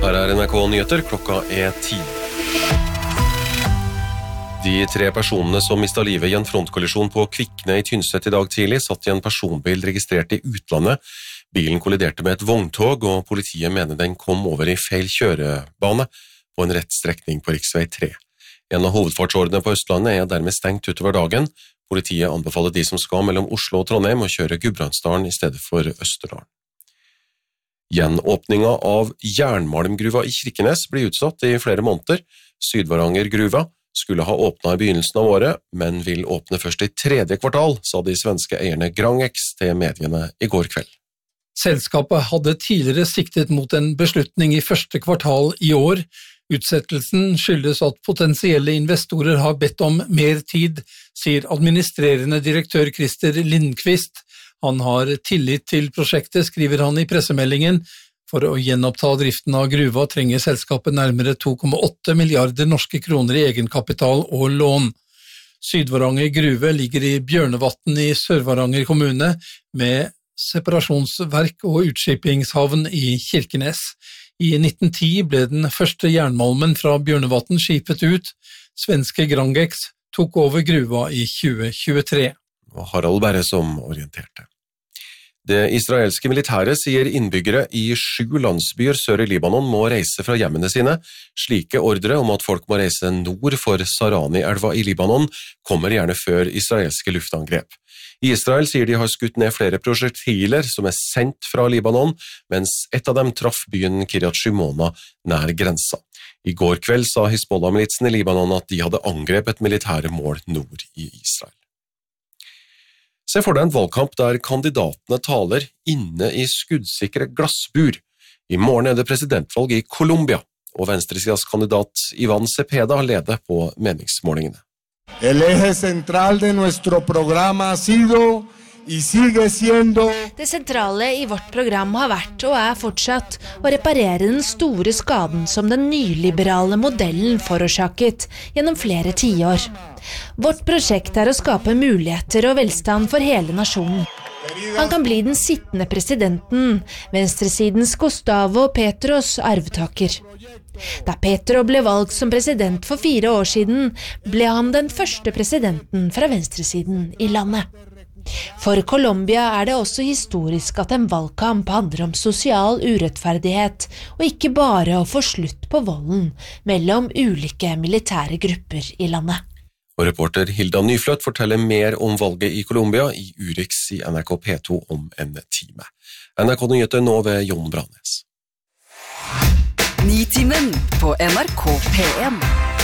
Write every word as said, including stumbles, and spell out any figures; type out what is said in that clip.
Her er N R K Nyheter, klokka er ti. De tre personene som mistet livet i en frontkollisjon på Kvikne i Tynset i dag tidlig, satt i en personbil registrert i utlandet. Bilen kolliderte med et vogntog, og politiet mener den kom over i feil kjørebane på en rett strekning på riksvei tre. En av hovedfartsårene på Østlandet er dermed stengt utover dagen. Politiet anbefaler de som skal mellom Oslo og Trondheim å kjøre Gudbrandsdalen i stedet for Østerdalen. Gjenåpninga av jernmalmgruva i Kirkenes blir utsatt i flere måneder. Sydvaranger-gruva skulle ha åpnet i begynnelsen av året, men vil åpne først i tredje kvartal, sa de svenske eierne Grangex til mediene i går kveld. Selskapet hadde tidligere siktet mot en beslutning i første kvartal i år. Utsettelsen skyldes at potensielle investorer har bedt om mer tid, sier administrerende direktør Christer Lindqvist. Han har tillit til prosjektet, skriver han i pressemeldingen. For å gjenoppta driften av gruva trenger selskapet nærmere to komma åtte milliarder norske kroner i egenkapital og lån. Sydvaranger gruve ligger i Bjørnevatn i Sør-Varanger kommune, med separasjonsverk og utskippingshavn i Kirkenes. I nitten ti ble den første jernmalmen fra Bjørnevatn skipet ut. Svenske Grangex tok over gruva i tjue tjuetre. Og Harald Berre som orienterte. Det israelske militæret sier innbyggere i sju landsbyer sør i Libanon må reise fra hjemmene sine. Slike ordre om at folk må reise nord for Sarani-elva i Libanon kommer gjerne før israelske luftangrep. Israel sier de har skutt ned flere prosjektiler som er sendt fra Libanon, mens et av dem traff byen Kiryat Shimona nær grensa. I går kveld sa Hizbollah-militsen i Libanon at de hadde angrepet militære mål nord i Israel. Se for deg en valgkamp der kandidatene taler inne i skuddsikre glassbur. I morgen er det presidentvalg i Colombia, og venstresidas kandidat Ivan Cepeda leder på meningsmålingene. El eje central de nuestro programa ha sido y sigue siendo. Det sentrale i vårt program har vært og er fortsatt å reparere den store skaden som den nyliberale modellen forårsaket gjennom flere tiår. Vårt prosjekt er å skape muligheter og velstand for hele nasjonen. Han kan bli den sittende presidenten, venstresidens Gustavo Petros arvtaker. Da Petro ble valgt som president for fire år siden, ble han den første presidenten fra venstresiden i landet. For Colombia er det også historisk at en valgkamp handler om sosial urettferdighet, og ikke bare å få slutt på volden mellom ulike militære grupper i landet. Og reporter Hilda Nyfløt forteller mer om valget i Colombia i Urix i N R K P to om en time. N R K Nyheter nå ved Jon Brannes. Nitimen på N R K P en.